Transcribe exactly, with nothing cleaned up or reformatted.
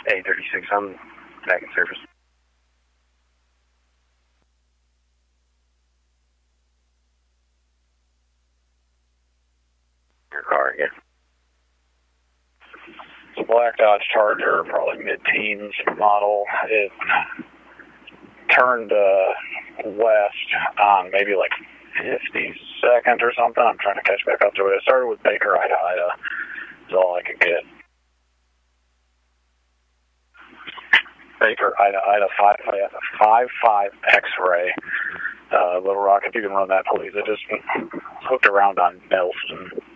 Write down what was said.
A thirty-six, I'm back in service. Your car again. It's a black Dodge Charger, probably mid-teens model. It turned uh, west on maybe like fifty-second or something. I'm trying to catch back up to it. It started with Baker, Ida, Ida. Is all I could get. Baker, Ida, Ida, five five five X-ray. Uh, Little Rock, if you can run that, please. I just hooked around on Nelson.